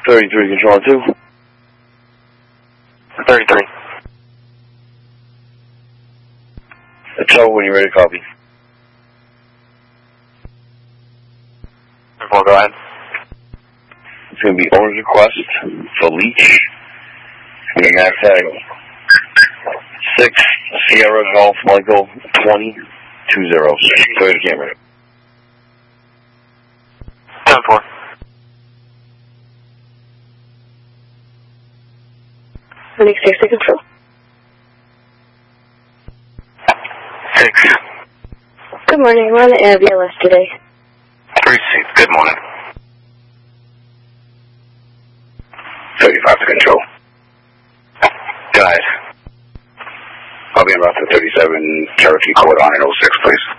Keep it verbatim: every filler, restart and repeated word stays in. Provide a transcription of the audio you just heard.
thirty-three, control two. thirty-three. Tell when you're ready to copy. Well, go ahead. It's going to be owner's request for leach. And the max tag six Sierra Golf Michael twenty two zero. Go ahead, camera. ten four. Next six to control. Six. Good morning. We're on the A B L S today. Three six. Good morning. thirty-five to control. Go ahead. I'll be about the thirty-seven Cherokee Court on at oh six, please.